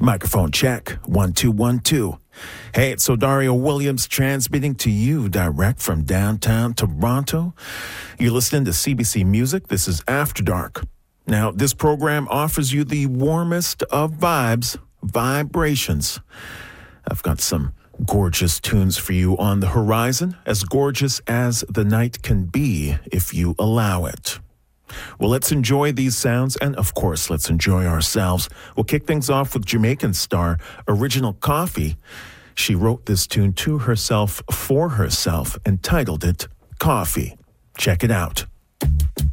Microphone check, 1 2 1 2. Hey, it's Odario Williams transmitting to you direct from downtown Toronto. You're listening to CBC Music. This is After Dark. Now, this program offers you the warmest of vibes, vibrations. I've got some gorgeous tunes for you on the horizon, as gorgeous as the night can be if you allow it. Well, let's enjoy these sounds, and of course, let's enjoy ourselves. We'll kick things off with Jamaican star Original Coffee. She wrote this tune to herself, for herself, and titled it Coffee. Check it out.